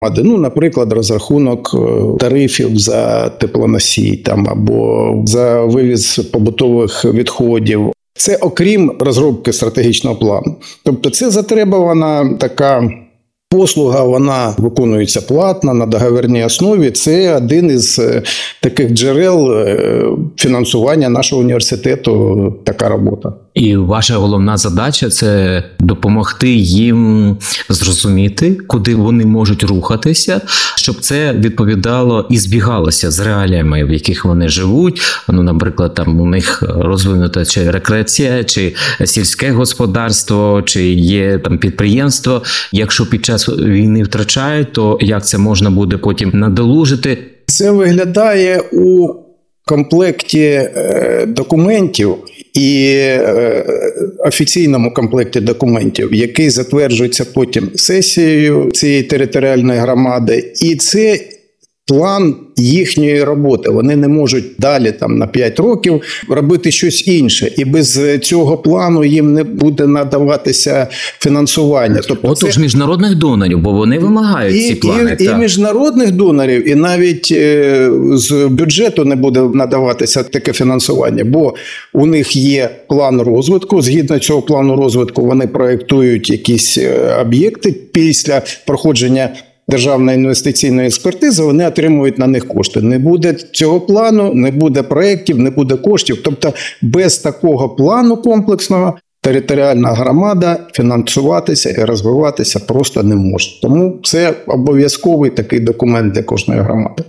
Ну, наприклад, розрахунок тарифів за теплоносій там, або за вивіз побутових відходів. Це окрім розробки стратегічного плану. Тобто це затребувана така послуга, вона виконується платно, на договірній основі. Це один із таких джерел фінансування нашого університету, така робота. І ваша головна задача – це допомогти їм зрозуміти, куди вони можуть рухатися, щоб це відповідало і збігалося з реаліями, в яких вони живуть. Ну, наприклад, там у них розвинута чи рекреація, чи сільське господарство, чи є там підприємство. Якщо під час війни втрачають, то як це можна буде потім надолужити? Це виглядає у комплекті документів і офіційному комплекті документів, який затверджується потім сесією цієї територіальної громади. І це план їхньої роботи. Вони не можуть далі там на 5 років робити щось інше. І без цього плану їм не буде надаватися фінансування. Тобто отож, міжнародних донорів, бо вони вимагають ці плани. І міжнародних донорів, і навіть з бюджету не буде надаватися таке фінансування, бо у них є план розвитку. Згідно цього плану розвитку вони проєктують якісь об'єкти. Після проходження державної інвестиційної експертизи вони отримують на них кошти. Не буде цього плану, не буде проєктів, не буде коштів. Тобто без такого плану комплексного територіальна громада фінансуватися і розвиватися просто не може. Тому це обов'язковий такий документ для кожної громади.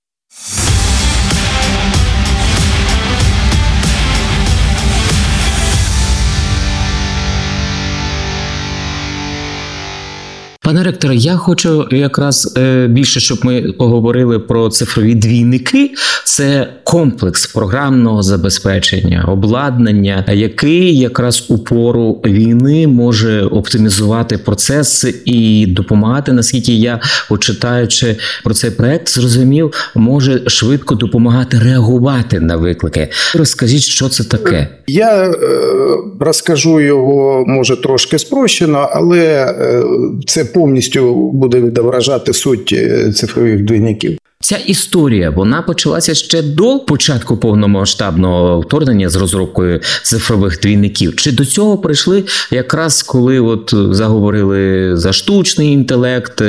Пане ректоре, я хочу якраз більше, щоб ми поговорили про цифрові двійники. Це комплекс програмного забезпечення, обладнання, який якраз у пору війни може оптимізувати процеси і допомагати, наскільки я, читаючи про цей проект, зрозумів, може швидко допомагати реагувати на виклики. Розкажіть, що це таке? Я розкажу його, може, трошки спрощено, але це повністю буде відображати суть цифрових двійників. Ця історія, вона почалася ще до початку повномасштабного вторгнення з розробкою цифрових двійників? Чи до цього прийшли якраз коли заговорили за штучний інтелект,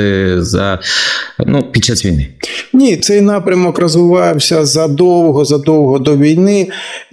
під час війни? Ні, цей напрямок розвивався задовго до війни,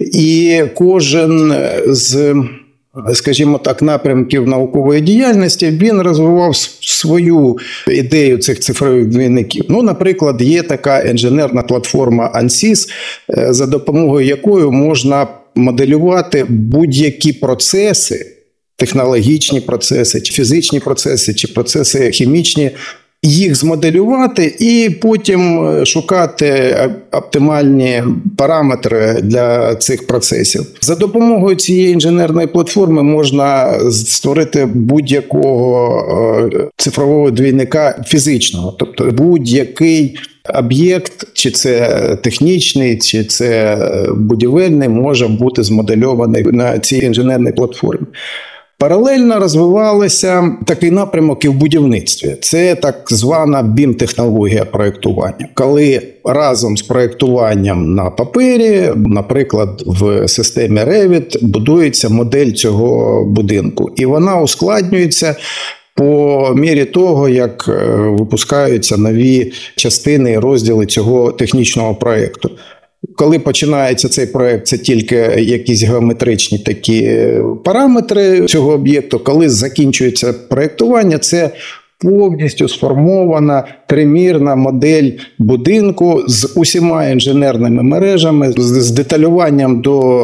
і кожен з, скажімо так, напрямків наукової діяльності, він розвивав свою ідею цих цифрових двійників. Ну, наприклад, є така інженерна платформа ANSYS, за допомогою якої можна моделювати будь-які процеси, технологічні процеси, чи фізичні процеси, чи процеси хімічні, їх змоделювати і потім шукати оптимальні параметри для цих процесів. За допомогою цієї інженерної платформи можна створити будь-якого цифрового двійника фізичного, тобто будь-який об'єкт, чи це технічний, чи це будівельний, може бути змодельований на цій інженерній платформі. Паралельно розвивалися такий напрямок і в будівництві. Це так звана BIM-технологія проєктування. Коли разом з проєктуванням на папері, наприклад, в системі Revit, будується модель цього будинку. І вона ускладнюється по мірі того, як випускаються нові частини і розділи цього технічного проєкту. Коли починається цей проєкт, це тільки якісь геометричні такі параметри цього об'єкту. Коли закінчується проєктування, це повністю сформована тримірна модель будинку з усіма інженерними мережами, з деталюванням до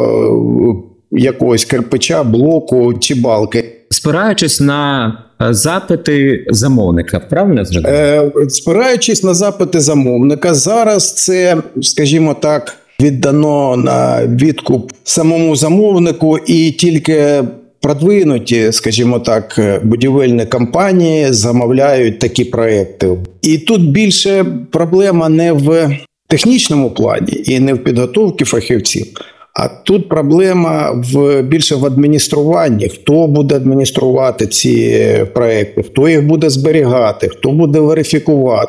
якогось кирпича, блоку чи балки. Спираючись на запити замовника, правильно зрозуміло? Спираючись на запити замовника, зараз це, скажімо так, віддано на відкуп самому замовнику, і тільки продвинуті, скажімо так, будівельні компанії замовляють такі проекти. І тут більше проблема не в технічному плані і не в підготовці фахівців, А тут проблема більше в адмініструванні. Хто буде адмініструвати ці проекти, хто їх буде зберігати, хто буде верифікувати.